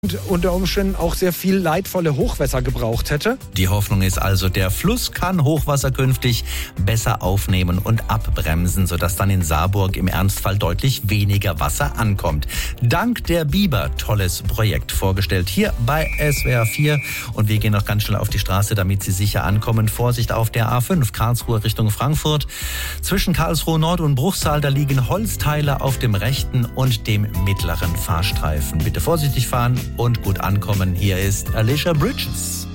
und unter Umständen auch sehr viel leidvolle Hochwässer gebraucht hätte. Die Hoffnung ist also, der Fluss kann Hochwasser künftig besser aufnehmen und abbremsen, sodass dann in Saarburg im Ernstfall deutlich weniger Wasser ankommt. Dank der Biber, tolles Projekt vorgestellt hier bei SWR 4. Und wir gehen noch ganz schnell auf die Straße, damit Sie sicher ankommen. Vorsicht auf der A5, Karlsruhe Richtung Frankfurt. Zwischen Karlsruhe Nord und Bruchsal, da liegen Holzteile auf dem rechten und dem mittleren Fahrstreifen. Bitte vorsichtig fahren und gut ankommen. Hier ist Alicia Bridges.